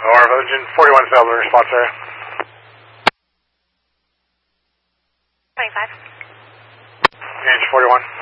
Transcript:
OR Engine 41 failed in response area. 25. Engine 41.